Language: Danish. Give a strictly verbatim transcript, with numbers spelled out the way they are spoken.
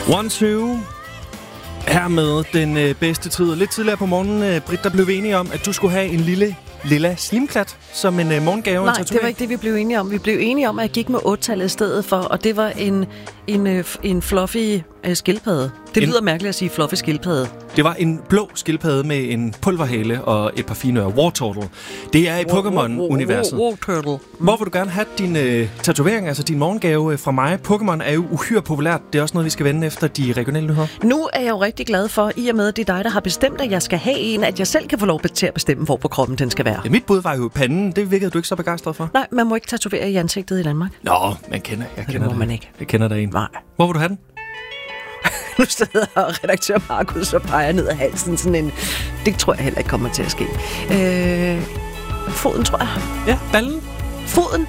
One, two. Her med den øh, bedste tid. Lidt tidligere på morgenen, øh, Britt, der blev vi enige om, at du skulle have en lille lilla slimklat som en øh, morgengave. Nej, det var ikke det, vi blev enige om. Vi blev enige om, at jeg gik med otte-tallet i stedet for, og det var en, en, øh, en fluffy øh, skildpadde. Det lyder en... mærkeligt at sige fluffy skildpadde. Det var en blå skildpadde med en pulverhale og et par fine ører. War Turtle. Det er i Pokémon-universet. War Turtle. Hvor vil du gerne have din øh, tatovering, altså din morgengave fra mig? Pokémon er jo uhyre populært. Det er også noget, vi skal vende efter de regionale nyheder. Nu er jeg jo rigtig glad for, i og med, at det er dig, der har bestemt, at jeg skal have en, at jeg selv kan få lov til at bestemme, hvor på kroppen den skal være. Ja, mit bud var jo panden. Det virkede du ikke så begejstret for. Nej, man må ikke tatovere i ansigtet i Danmark. Nå, man kender. Jeg kender det må man ikke. Jeg kender der en. Nej. Hvor vil du have den? Nu sidder redaktør Markus og peger ned ad halsen sådan en... Det tror jeg heller ikke kommer til at ske. Øh, foden, tror jeg. Ja, ballen. Foden?